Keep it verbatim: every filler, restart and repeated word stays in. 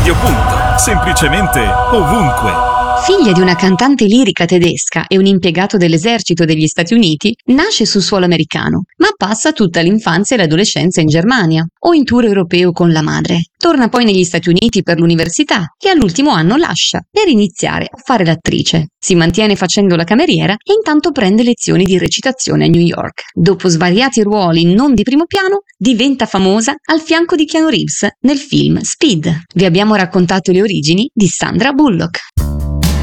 Radio Punto, semplicemente ovunque. Figlia di una cantante lirica tedesca e un impiegato dell'esercito degli Stati Uniti, nasce su suolo americano, ma passa tutta l'infanzia e l'adolescenza in Germania o in tour europeo con la madre. Torna poi negli Stati Uniti per l'università e all'ultimo anno lascia per iniziare a fare l'attrice. Si mantiene facendo la cameriera e intanto prende lezioni di recitazione a New York. Dopo svariati ruoli non di primo piano, diventa famosa al fianco di Keanu Reeves nel film Speed. Vi abbiamo raccontato le origini di Sandra Bullock.